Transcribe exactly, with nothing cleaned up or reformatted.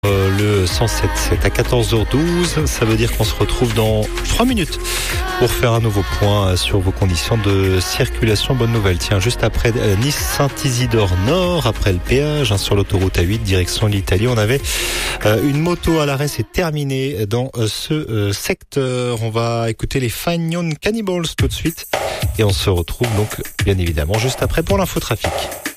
Euh, le cent sept, c'est à quatorze heures douze, ça veut dire qu'on se retrouve dans trois minutes pour faire un nouveau point sur vos conditions de circulation. Bonne nouvelle, tiens, juste après Nice-Saint-Isidore Nord, après le péage, hein, sur l'autoroute A huit, direction l'Italie, on avait euh, une moto à l'arrêt, c'est terminé dans euh, ce euh, secteur. On va écouter les Fine Young Cannibals tout de suite et on se retrouve donc bien évidemment juste après pour l'infotrafic.